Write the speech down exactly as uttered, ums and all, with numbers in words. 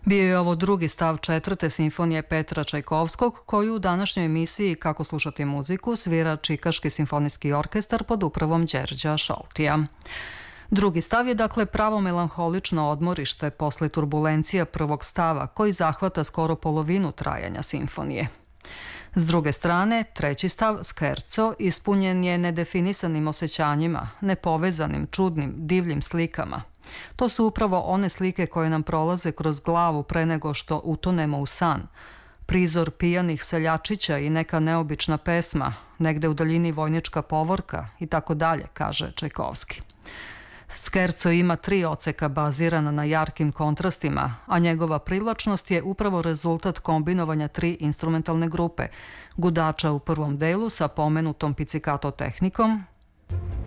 Bio je ovo drugi stav četvrte simfonije Petra Čajkovskog, koju u današnjoj emisiji Kako slušati muziku svira Čikaški simfonijski orkestar pod upravom Đerđa Šoltija. Drugi stav je dakle pravo melanholično odmorište posle turbulencija prvog stava, koji zahvata skoro polovinu trajanja simfonije. S druge strane, treći stav, skerco, ispunjen je nedefinisanim osjećanjima, nepovezanim, čudnim, divljim slikama. To su upravo one slike koje nam prolaze kroz glavu pre nego što utonemo u san. Prizor pijanih seljačića i neka neobična pesma, negde u daljini vojnička povorka i tako dalje, kaže Čajkovski. Skerco ima tri oceka bazirana na jarkim kontrastima, a njegova privlačnost je upravo rezultat kombinovanja tri instrumentalne grupe, gudača u prvom delu sa pomenutom pizzicato tehnikom,